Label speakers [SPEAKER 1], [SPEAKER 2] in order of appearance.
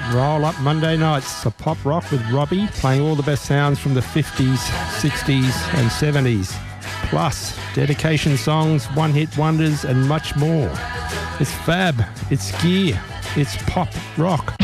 [SPEAKER 1] Roll Up Monday nights, a pop rock with Robbie, playing all the best sounds from the 50s, 60s and 70s. Plus, dedication songs, one-hit wonders and much more. It's fab, it's gear, it's pop rock.